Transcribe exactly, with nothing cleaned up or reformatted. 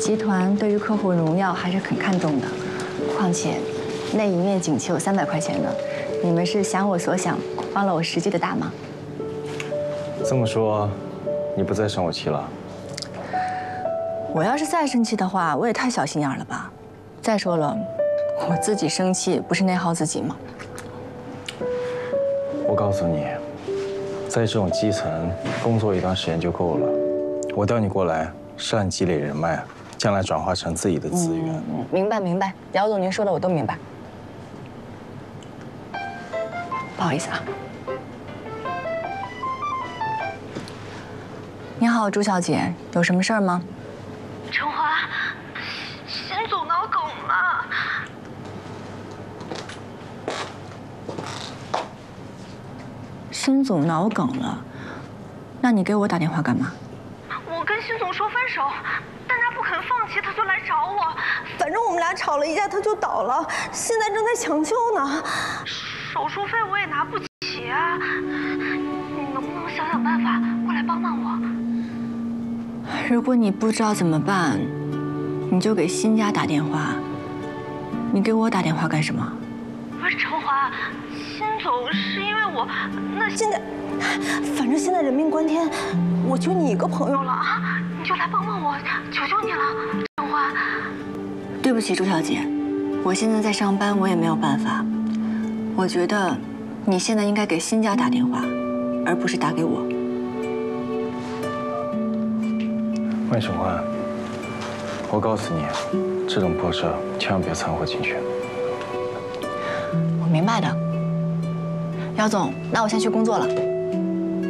集团对于客户荣耀还是很看重的，况且那一面锦旗有三百块钱呢，你们是想我所想，帮了我实际的大忙。 这么说，你不再生我气了？ 我要是再生气的话，我也太小心眼了吧。再说了，我自己生气不是内耗自己吗？ 我告诉你，在这种基层工作一段时间就够了。我调你过来是让你积累人脉，将来转化成自己的资源。 嗯嗯、明白明白，姚总您说的我都明白。不好意思啊。你好，朱小姐，有什么事儿吗？ 陈华，辛总脑梗了。 辛总脑梗了，那你给我打电话干嘛？ 我跟辛总说分手，但他不肯放弃，他就来找我。 反正我们俩吵了一架，他就倒了，现在正在抢救呢。 手术费我也拿不起啊，你能不能想想办法过来帮帮我？ 如果你不知道怎么办，你就给辛家打电话。你给我打电话干什么？ 不是陈华，辛总是因为我那现在，反正现在人命关天，我就你一个朋友了啊，你就来帮帮我，求求你了，陈华。 对不起，朱小姐，我现在在上班，我也没有办法。我觉得你现在应该给辛家打电话，而不是打给我。 万守欢，我告诉你，这种破事千万别掺和进去。 我明白的，姚总，那我先去工作了。